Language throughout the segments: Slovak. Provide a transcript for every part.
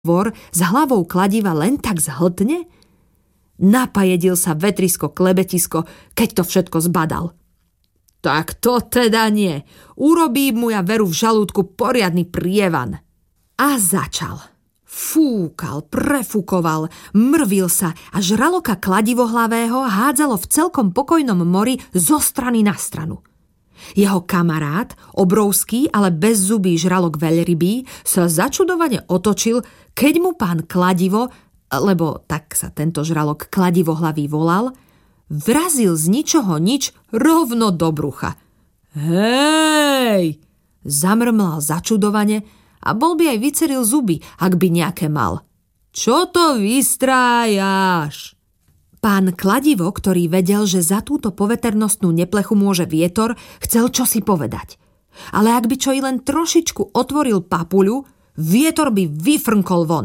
vor s hlavou kladiva len tak zhltne? Napajedil sa vetrisko klebetisko, keď to všetko zbadal. Tak to teda nie. Urobí mu ja veru v žalúdku poriadny prievan. A začal. Fúkal, prefúkoval, mrvil sa a žraloka kladivohlavého hádzalo v celkom pokojnom mori zo strany na stranu. Jeho kamarát, obrovský, ale bezzubý žralok veľrybý, sa začudovane otočil, keď mu pán Kladivo, lebo tak sa tento žralok kladivohlavý volal, vrazil z ničoho nič rovno do brucha. Hej! Zamrmlal začudovane a bol by aj vyceril zuby, ak by nejaké mal. Čo to vystrájaš? Pán Kladivo, ktorý vedel, že za túto poveternostnú neplechu môže vietor, chcel čosi povedať. Ale ak by čo i len trošičku otvoril papuľu, vietor by vyfrnkol von.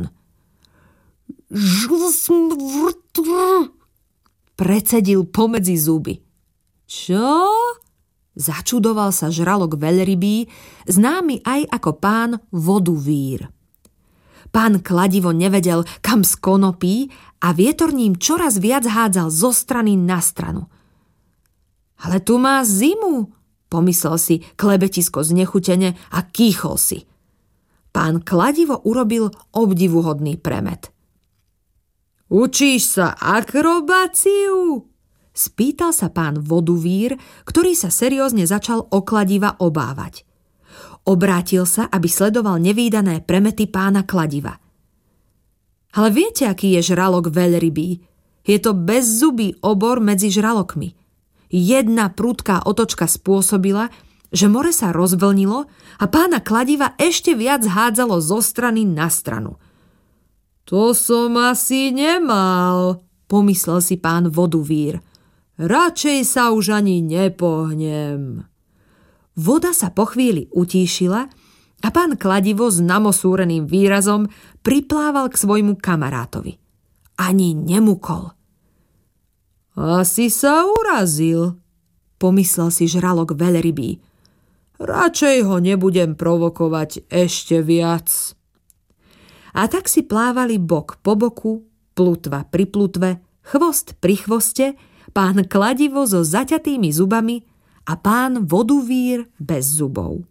Precedil pomedzi zuby. Čo? Začudoval sa žralok veľrybý, známy aj ako pán Voduvír. Pán Kladivo nevedel, kam skonopí a vietor ním čoraz viac hádzal zo strany na stranu. Ale tu má zimu, pomyslel si klebetisko znechutene a kýchol si. Pán Kladivo urobil obdivuhodný premet. Učíš sa akrobáciu? Spýtal sa pán Voduvír, ktorý sa seriózne začal o kladiva obávať. Obrátil sa, aby sledoval nevídané premety pána Kladiva. Ale viete, aký je žralok veľrybý? Je to bezzubý obor medzi žralokmi. Jedna prudká otočka spôsobila, že more sa rozvlnilo a pána Kladiva ešte viac hádzalo zo strany na stranu. To som asi nemal, pomyslel si pán Voduvír. Radšej sa už ani nepohnem. Voda sa po chvíli utíšila a pán Kladivo s namosúreným výrazom priplával k svojmu kamarátovi. Ani nemukol. Asi sa urazil, pomyslel si žralok veľrybý. Radšej ho nebudem provokovať ešte viac. A tak si plávali bok po boku, plutva pri plutve, chvost pri chvoste, pán Kladivo so zaťatými zubami a pán Voduvír bez zubov.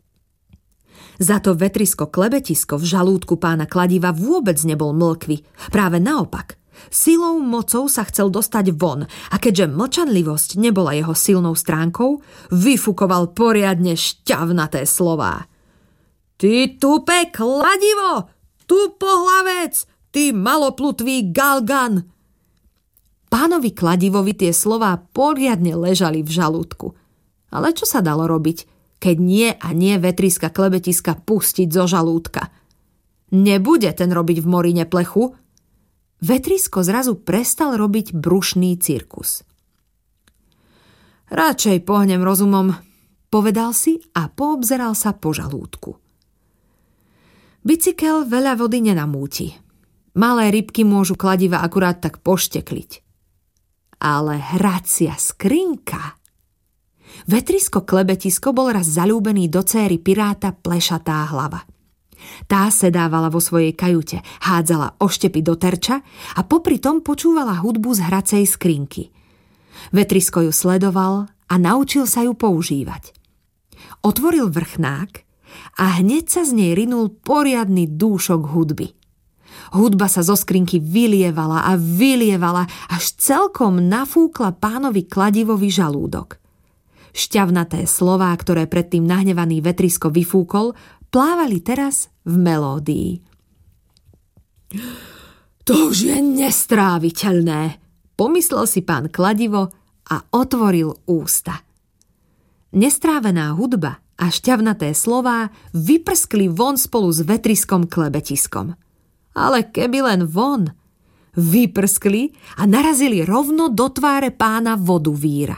Za to vetrisko klebetisko v žalúdku pána Kladiva vôbec nebol mlkvy. Práve naopak. Silou mocou sa chcel dostať von a keďže mlčanlivosť nebola jeho silnou stránkou, vyfukoval poriadne šťavnaté slová. Ty tupe kladivo! Tupohlavec! Ty maloplutvý galgan! Pánovi Kladivovi tie slová poriadne ležali v žalúdku. Ale čo sa dalo robiť, keď nie a nie vetriska klebetiska pustiť zo žalúdka? Nebude ten robiť v mori neplechu. Vetrisko zrazu prestal robiť brušný cirkus. Radšej pohnem rozumom, povedal si a poobzeral sa po žalúdku. Bicykel veľa vody nenamúti. Malé rybky môžu kladiva akurát tak poštekliť. Ale hracia skrinka... Vetrisko klebetisko bol raz zaľúbený do céry piráta Plešatá hlava. Tá sedávala vo svojej kajute, hádzala oštepy do terča a popri tom počúvala hudbu z hracej skrinky. Vetrisko ju sledoval a naučil sa ju používať. Otvoril vrchnák a hneď sa z nej rinul poriadny dúšok hudby. Hudba sa zo skrinky vylievala a vylievala, až celkom nafúkla pánovi Kladivovi žalúdok. Šťavnaté slová, ktoré predtým nahnevaný vetrisko vyfúkol, plávali teraz v melódii. To už je nestráviteľné, pomyslel si pán Kladivo a otvoril ústa. Nestrávená hudba a šťavnaté slová vyprskli von spolu s vetriskom klebetiskom. Ale keby len von, vyprskli a narazili rovno do tváre pána Voduvíra.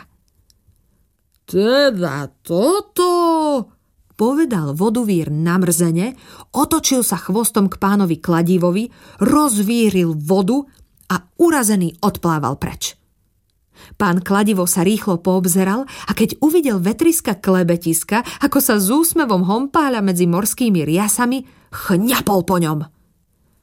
Teda toto, povedal Voduvír namrzene, otočil sa chvostom k pánovi Kladivovi, rozvíril vodu a urazený odplával preč. Pán Kladivo sa rýchlo poobzeral a keď uvidel vetriska klebetiska, ako sa s úsmevom hompáľa medzi morskými riasami, chňapol po ňom.